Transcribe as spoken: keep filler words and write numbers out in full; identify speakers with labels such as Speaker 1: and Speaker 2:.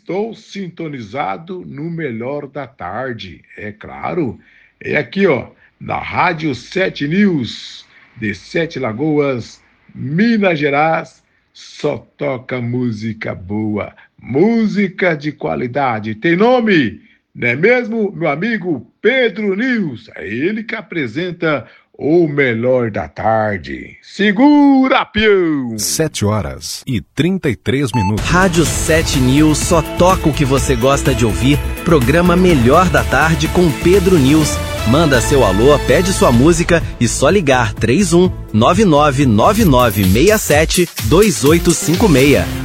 Speaker 1: estou sintonizado no melhor da tarde. É claro, é aqui, ó, na Rádio Sete News, de Sete Lagoas, Minas Gerais, só toca música boa, música de qualidade. Tem nome, não é mesmo, meu amigo Pedro News? É ele que apresenta o melhor da tarde. Segura, peão!
Speaker 2: Sete horas e trinta e três minutos.
Speaker 3: Rádio Sete News só toca o que você gosta de ouvir. Programa Melhor da Tarde com Pedro News. Manda seu alô, pede sua música e só ligar três um nove nove nove nove seis sete dois oito cinco seis.